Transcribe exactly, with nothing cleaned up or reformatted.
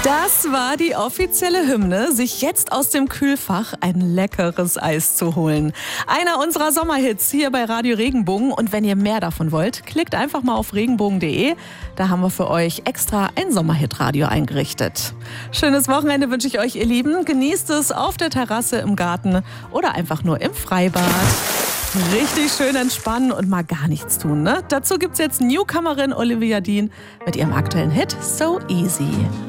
Das war die offizielle Hymne, sich jetzt aus dem Kühlfach ein leckeres Eis zu holen. Einer unserer Sommerhits hier bei Radio Regenbogen. Und wenn ihr mehr davon wollt, klickt einfach mal auf regenbogen punkt de. Da haben wir für euch extra ein Sommerhit-Radio eingerichtet. Schönes Wochenende wünsche ich euch, ihr Lieben. Genießt es auf der Terrasse, im Garten oder einfach nur im Freibad. Richtig schön entspannen und mal gar nichts tun, ne? Dazu gibt's jetzt Newcomerin Olivia Dean mit ihrem aktuellen Hit So Easy.